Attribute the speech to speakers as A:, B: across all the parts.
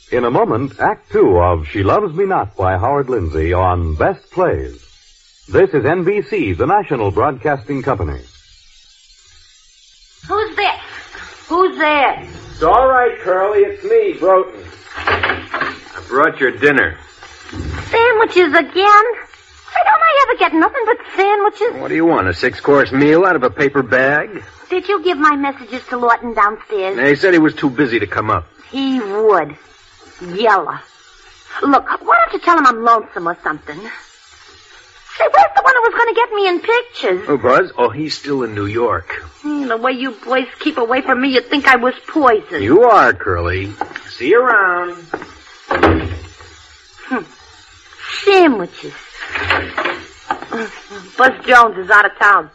A: In a moment, Act Two of She Loves Me Not by Howard Lindsay on Best Plays. This is NBC, the national broadcasting company.
B: Who's there? Who's there?
C: It's all right, Curly. It's me, Broughton. I brought your dinner.
B: Sandwiches again? Say, don't I ever get nothing but sandwiches?
C: What do you want, a 6-course meal out of a paper bag?
B: Did you give my messages to Lawton downstairs?
C: He said he was too busy to come up.
B: He would. Yella. Look, why don't you tell him I'm lonesome or something? Say, where's the one who was going to get me in pictures?
C: Oh, Buzz? Oh, he's still in New York.
B: The way you boys keep away from me, you'd think I was poisoned.
C: You are, Curly. See you around.
B: Sandwiches. Buzz Jones is out of town.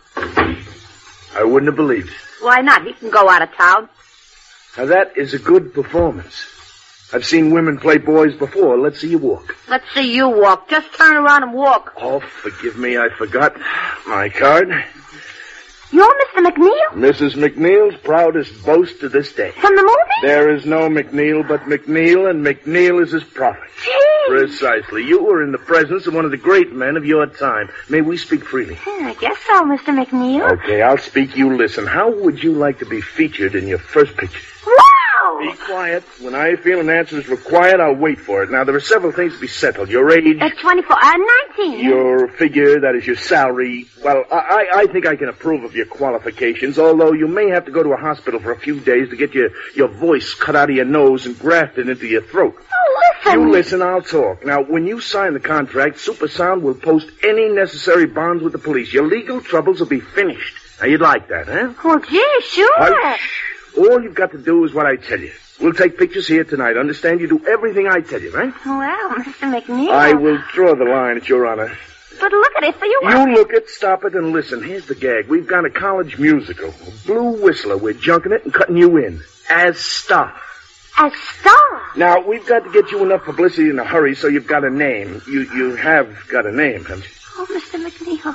C: I wouldn't have believed it.
B: Why not? He can go out of town.
C: Now, that is a good performance. I've seen women play boys before. Let's see you walk.
B: Let's see you walk. Just turn around and walk.
C: Oh, forgive me. I forgot my card.
B: You're Mr. McNeil?
C: Mrs. McNeil's proudest boast to this day.
B: From the movie?
C: There is no McNeil but McNeil, and McNeil is his prophet.
B: Gee.
C: Precisely. You were in the presence of one of the great men of your time. May we speak freely?
B: I guess so, Mr. McNeil.
C: Okay, I'll speak. You listen. How would you like to be featured in your first picture?
B: Wow!
C: Be quiet. When I feel an answer is required, I'll wait for it. Now, there are several things to be settled. Your age.
B: 19.
C: Your figure, that is your salary. Well, I think I can approve of your qualifications, although you may have to go to a hospital for a few days to get your voice cut out of your nose and grafted into your throat.
B: Oh, listen.
C: You listen, I'll talk. Now, when you sign the contract, Supersound will post any necessary bonds with the police. Your legal troubles will be finished. Now, you'd like that, huh?
B: Well, gee, sure.
C: Hush. All you've got to do is what I tell you. We'll take pictures here tonight. Understand? You do everything I tell you, right?
B: Well, Mr. McNeil.
C: I will draw the line at your honor.
B: But look at it for you.
C: You look it, stop it, and listen. Here's the gag. We've got a college musical. A Blue Whistler. We're junking it and cutting you in. As star.
B: As star?
C: Now, we've got to get you enough publicity in a hurry so you've got a name. You have got a name, haven't you?
B: Oh, Mr. McNeil.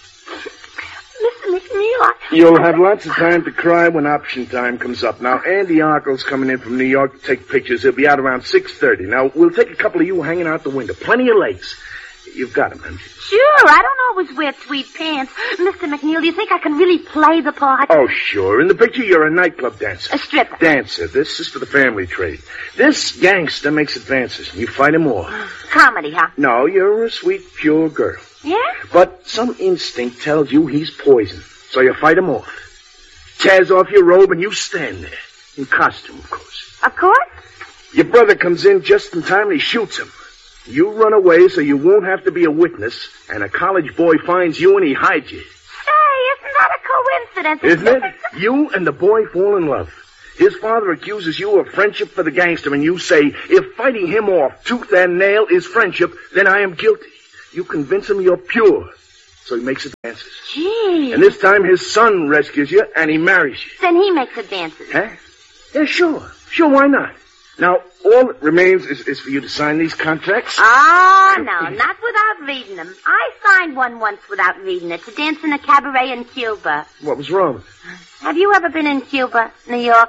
B: Mr. McNeil,
C: You'll have lots of time to cry when option time comes up. Now, Andy Arkell's coming in from New York to take pictures. He'll be out around 6:30. Now, we'll take a couple of you hanging out the window. Plenty of legs. You've got them, haven't you?
B: Sure, I don't always wear tweed pants. Mr. McNeil, do you think I can really play the part?
C: Oh, sure. In the picture, you're a nightclub dancer.
B: A stripper.
C: Dancer. This is for the family trade. This gangster makes advances, and you fight him off.
B: Comedy, huh?
C: No, you're a sweet, pure girl.
B: Yeah?
C: But some instinct tells you he's poison, so you fight him off. Tears off your robe, and you stand there. In costume, of course.
B: Of course.
C: Your brother comes in just in time, and he shoots him. You run away so you won't have to be a witness, and a college boy finds you and he hides you.
B: Say, isn't that a coincidence?
C: Isn't it? You and the boy fall in love. His father accuses you of friendship for the gangster, and you say, if fighting him off tooth and nail is friendship, then I am guilty. You convince him you're pure, so he makes advances.
B: Gee.
C: And this time his son rescues you, and he marries you.
B: Then he makes advances.
C: Huh? Yeah, sure. Sure, why not? Now, all that remains is for you to sign these contracts.
B: Oh, no, not without reading them. I signed one once without reading it, to dance in a cabaret in Cuba.
C: What was wrong?
B: Have you ever been in Cuba, New York?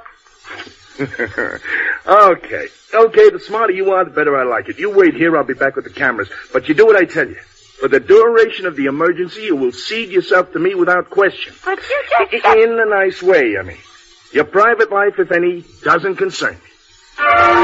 C: Okay, the smarter you are, the better I like it. You wait here, I'll be back with the cameras. But you do what I tell you. For the duration of the emergency, you will cede yourself to me without question.
B: But you just...
C: In a nice way, I mean. Your private life, if any, doesn't concern me.